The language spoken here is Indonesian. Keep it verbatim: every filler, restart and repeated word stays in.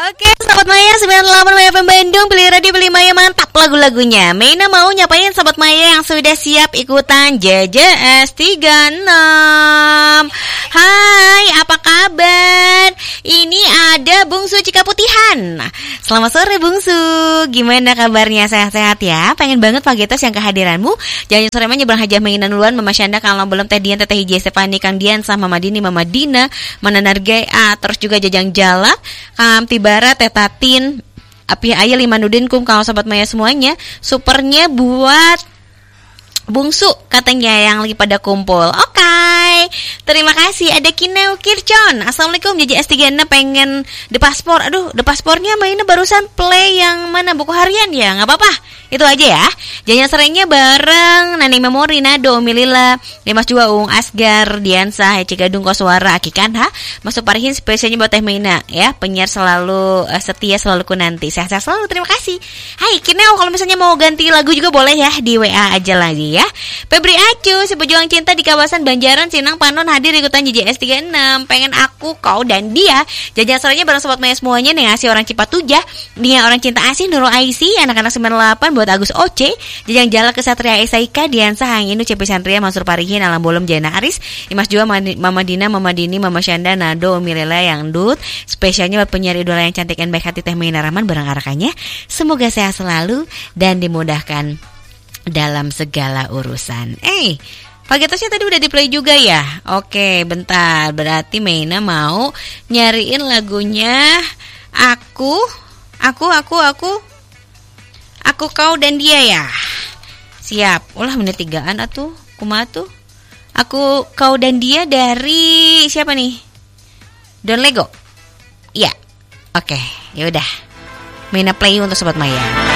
Oke, Sobat Maya sembilan puluh delapan Maya F M Bandung, pilih radio, pilih Maya, mantap lagu-lagunya. Meina mau nyapain Sobat Maya yang sudah siap ikutan J J S tiga enam. Hai, apa kabar? Ini ada Bungsu Cikaputihan. Selamat sore Bungsu, gimana kabarnya, sehat-sehat ya? Pengen banget Pak Getos yang kehadiranmu. Jangan sore mah nyebrang Hajah Meina duluan, Mama Syanda kalau belum Teh Dian, Teteh Hijai, Stefani, Kang Dian, sama Mama Dini, Mama Dina, Mananargai, A, terus juga Jajang Jalak, Kam Tibara, Tetatin, Api Ayah, Limanudin, Kum, kalau Sobat Maya semuanya. Supernya buat Bungsu katanya yang lagi pada kumpul. Oke, okay. Terima kasih. Ada Kineu Kircon. Assalamualaikum, J J S tiga enam pengen The Paspor. Aduh, The Paspornya mainnya barusan play yang mana, buku harian ya? Gak apa-apa, itu aja ya. Jangan seringnya bareng Nani Memori, Nado, Milila, Dimas juga, Ung Asgar, Diansa, Heci Gadung, Koswara, Akikan, ha? Masuk Parihin spesialnya buat Teh Meina ya. Penyiar selalu uh, setia, selalu ku nanti. Sehat-sehat selalu, terima kasih. Hai Kineu, kalau misalnya mau ganti lagu juga boleh ya, di W A aja lagi ya. Febri Acu, si pejuang cinta di kawasan Banjaran Sinang Panon, hadir ikutan J J S tiga enam. Pengen aku, kau, dan dia. Jajan sorenya bareng Sobat Maya semuanya nih. Ngasih orang Cipatujah, dia orang cinta asih, Nurul Aisy, anak-anak sembilan puluh delapan buat Agus Oce, Jajang Jalak Kesatria Esaika, Diansa, Hanginu, C P Santria, Mansur Parihin, Alam Bolom, Jana Aris, Imas juga, Mama Dina, Mama Dini, Mama Syanda, Nado, Mirela yang dut. Spesialnya buat penyiar idola yang cantik dan baik hati Teh Meina Rahman bareng arakannya. Semoga sehat selalu dan dimudahkan dalam segala urusan. Eh, Pak Getosnya tadi udah di play juga ya? Oke, bentar. Berarti Meina mau nyariin lagunya Aku, Aku, Aku, Aku, Aku, Kau, dan Dia ya? Siap. Ulah menit tigaan atuh. Kumaha tuh? Aku, Kau, dan Dia dari siapa nih? Don Lego? Iya. Oke, yaudah. Meina play untuk Sobat Maya.